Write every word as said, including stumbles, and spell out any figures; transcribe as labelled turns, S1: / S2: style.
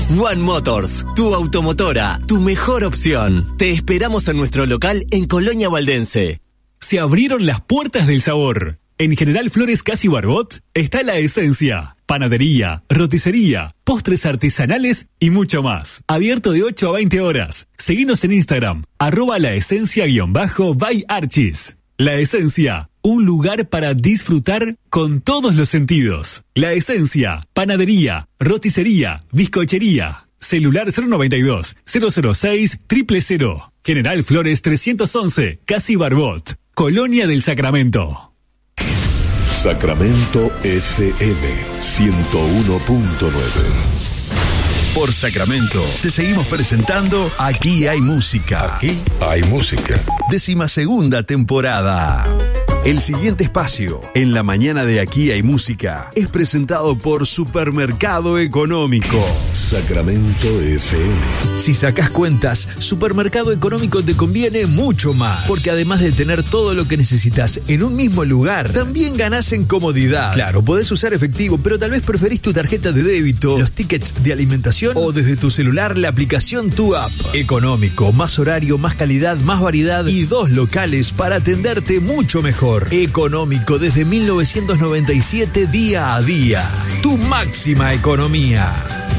S1: One Motors, tu automotora, tu mejor opción. Te esperamos en nuestro local en Colonia Valdense.
S2: Se abrieron las puertas del sabor. En General Flores Casi Barbot está La Esencia. Panadería, roticería, postres artesanales y mucho más. Abierto de ocho a veinte horas. Seguinos en Instagram, arroba laesencia-by Archis. La Esencia, un lugar para disfrutar con todos los sentidos. La Esencia, panadería, roticería, bizcochería. Celular cero noventa y dos, cero cero seis, cero cero cero. General Flores trescientos once, Casi Barbot. Colonia del Sacramento.
S3: Sacramento F M ciento uno punto nueve.
S4: Por Sacramento te seguimos presentando Aquí hay música.
S3: Aquí hay música.
S4: Décimasegunda temporada. El siguiente espacio, en la mañana de Aquí hay música, es presentado por Supermercado Económico.
S3: Sacramento F M.
S4: Si sacás cuentas, Supermercado Económico te conviene mucho más. Porque además de tener todo lo que necesitas en un mismo lugar, también ganás en comodidad. Claro, podés usar efectivo, pero tal vez preferís tu tarjeta de débito, los tickets de alimentación o desde tu celular la aplicación Tu App. Económico, más horario, más calidad, más variedad y dos locales para atenderte mucho mejor. Económico desde mil novecientos noventa y siete, día a día. Tu máxima economía.